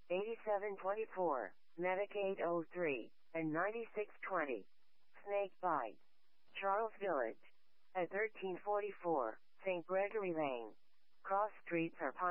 8724, Medic 803, and 9620. Snake Bite. Charles Village. At 1344, St. Gregory Lane. Cross streets are